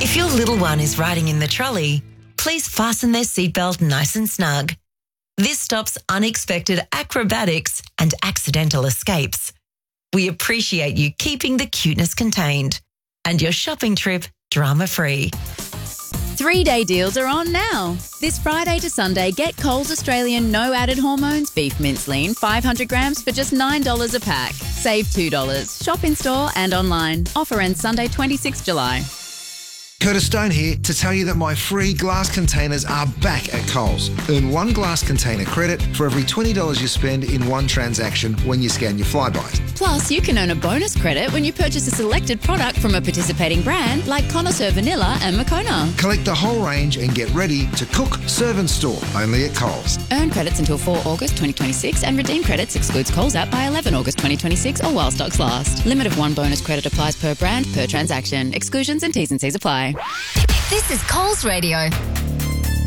If your little one is riding in the trolley, please fasten their seatbelt nice and snug. This stops unexpected acrobatics and accidental escapes. We appreciate you keeping the cuteness contained and your shopping trip drama-free. 3-day deals are on now. This Friday to Sunday, get Coles Australian no added hormones beef mince lean 500 grams for just $9 a pack. Save $2. Shop in store and online. Offer ends Sunday 26 July. Curtis Stone here to tell you that my free glass containers are back at Coles. Earn one glass container credit for every $20 you spend in one transaction when you scan your Flybuys. Plus, you can earn a bonus credit when you purchase a selected product from a participating brand like Connoisseur Vanilla and Moccona. Collect the whole range and get ready to cook, serve and store only at Coles. Earn credits until 4 August 2026 and redeem credits excludes Coles app by 11 August 2026 or while stocks last. Limit of one bonus credit applies per brand, per transaction. Exclusions and T's and C's apply. This is Coles Radio.